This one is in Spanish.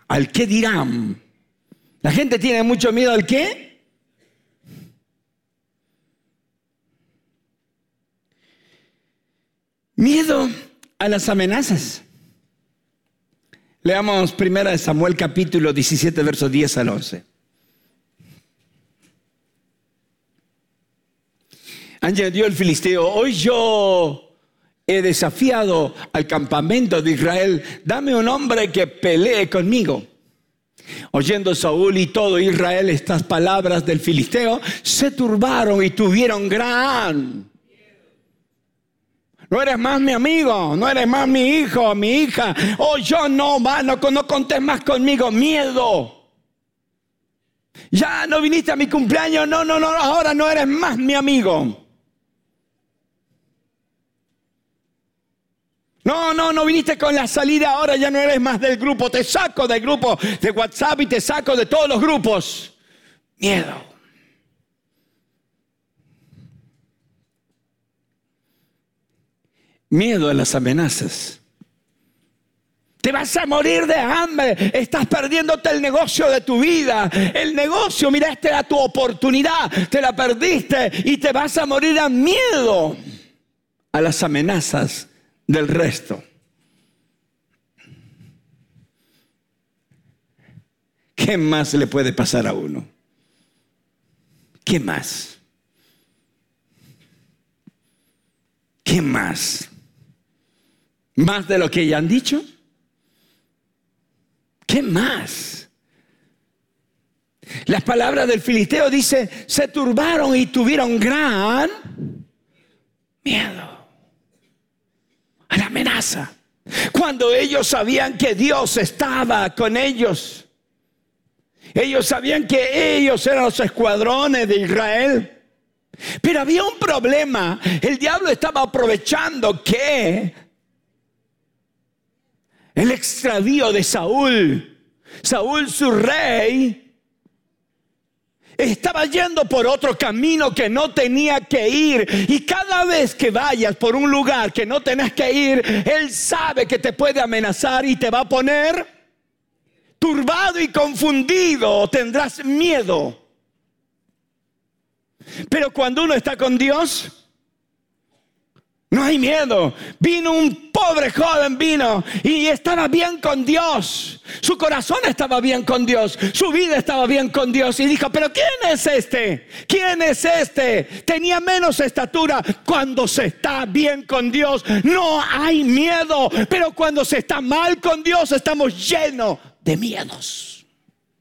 al qué dirán. La gente tiene mucho miedo al qué. Miedo a las amenazas. Leamos 1 Samuel capítulo 17, versos 10 al 11. Añadió el filisteo: hoy yo he desafiado al campamento de Israel. Dame un hombre que pelee conmigo. Oyendo Saúl y todo Israel estas palabras del filisteo, se turbaron y tuvieron gran. No eres más mi amigo, no eres más mi hijo, mi hija. Oh, yo no contés más conmigo. Miedo. Ya no viniste a mi cumpleaños. No, ahora no eres más mi amigo. No viniste con la salida, ahora ya no eres más del grupo. Te saco del grupo de WhatsApp y te saco de todos los grupos. Miedo. Miedo a las amenazas. Te vas a morir de hambre. Estás perdiéndote el negocio de tu vida. El negocio, mira, esta era tu oportunidad. Te la perdiste y te vas a morir de miedo a las amenazas del resto. ¿Qué más le puede pasar a uno? ¿Qué más? ¿Qué más? ¿Más de lo que ya han dicho? ¿Qué más? Las palabras del filisteo dice: se turbaron y tuvieron gran miedo a la amenaza. Cuando ellos sabían que Dios estaba con ellos, ellos sabían que ellos eran los escuadrones de Israel. Pero había un problema. El diablo estaba aprovechando que el extravío de Saúl, su rey, estaba yendo por otro camino que no tenía que ir. Y cada vez que vayas por un lugar que no tenés que ir, él sabe que te puede amenazar y te va a poner turbado y confundido. Tendrás miedo. Pero cuando uno está con Dios, no hay miedo. Vino un pobre joven, y estaba bien con Dios. Su corazón estaba bien con Dios. Su vida estaba bien con Dios. Y dijo: pero ¿quién es este? ¿Quién es este? Tenía menos estatura. Cuando se está bien con Dios, no hay miedo. Pero cuando se está mal con Dios, estamos llenos de miedos.